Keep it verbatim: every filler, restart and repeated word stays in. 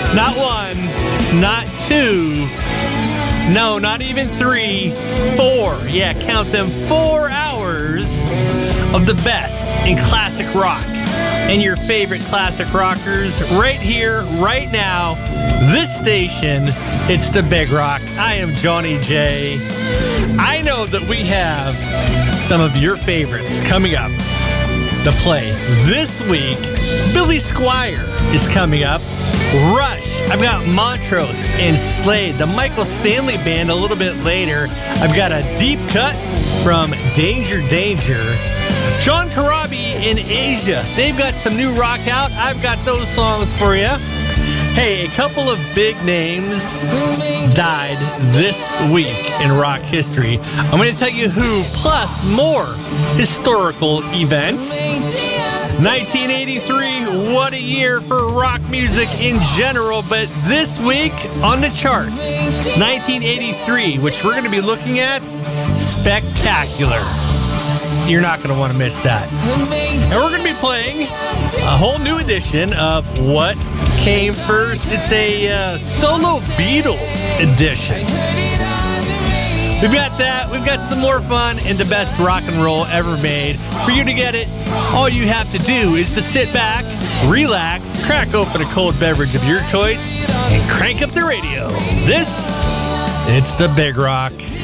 Not one, not two, no, not even three, four. Yeah, count them, four hours of the best in classic rock. And your favorite classic rockers right here, right now, this station. It's the Big Rock. I am Johnny J. I know that we have some of your favorites coming up to play this week. Billy Squier is coming up. Rush. I've got Montrose and Slade, the Michael Stanley Band a little bit later. I've got a deep cut from Danger Danger. John Corabi in Asia. They've got some new rock out. I've got those songs for you. Hey, a couple of big names died this week in rock history. I'm going to tell you who, plus more historical events. nineteen eighty-three, what a year for rock music in general, but this week on the charts, nineteen eighty-three, which we're going to be looking at, Spectacular. You're not going to want to miss that. And we're going to be playing a whole new edition of What Came First. It's a uh, solo Beatles edition. We've got that. We've got some more fun and the best rock and roll ever made. For you to get it, all you have to do is to sit back, relax, crack open a cold beverage of your choice, and crank up the radio. This, it's the Big Rock.